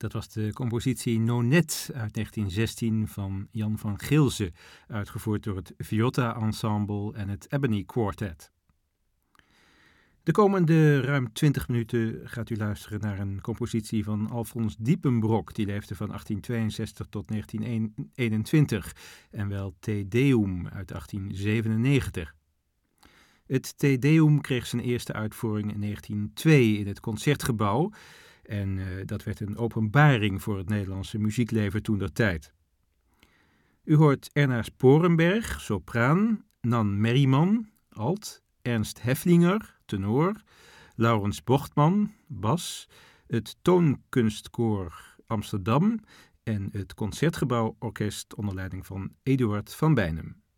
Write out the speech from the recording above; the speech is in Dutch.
Dat was de compositie Nonet uit 1916 van Jan van Gilze, uitgevoerd door het Viotta Ensemble en het Ebony Quartet. De komende ruim 20 minuten gaat u luisteren naar een compositie van Alfons Diepenbrok, die leefde van 1862 tot 1921, en wel Te Deum uit 1897. Het Te Deum kreeg zijn eerste uitvoering in 1902 in het Concertgebouw en dat werd een openbaring voor het Nederlandse muziekleven toentertijd. U hoort Erna Sporenberg, sopraan, Nan Merriman, alt, Ernst Hefflinger, tenor, Laurens Bochtman, bas, het Toonkunstkoor Amsterdam en het Concertgebouworkest onder leiding van Eduard van Bijnem.